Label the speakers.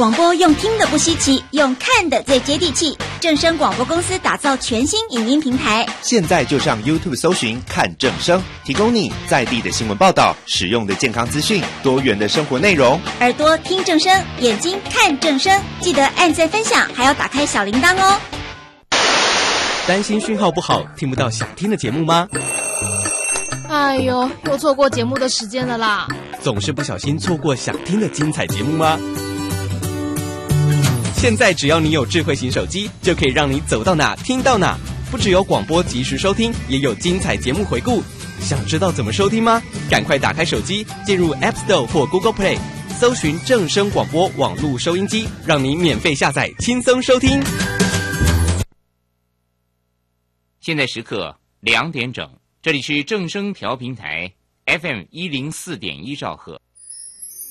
Speaker 1: 广播用听的不稀奇，用看的最接地气。正声广播公司打造全新影音平台，
Speaker 2: 现在就上 YouTube 搜寻看正声，提供你在地的新闻报道、实用的健康资讯、多元的生活内容。
Speaker 1: 耳朵听正声，眼睛看正声，记得按赞分享，还要打开小铃铛哦。
Speaker 3: 担心讯号不好，听不到想听的节目吗？
Speaker 4: 哎呦，又错过节目的时间了啦！
Speaker 3: 总是不小心错过想听的精彩节目吗？现在只要你有智慧型手机，就可以让你走到哪听到哪。不只有广播及时收听，也有精彩节目回顾。想知道怎么收听吗？赶快打开手机，进入 App Store 或 Google Play， 搜寻正声广播网络收音机，让你免费下载，轻松收听。
Speaker 5: 现在时刻2点整，这里是正声调频台 FM104.1兆赫。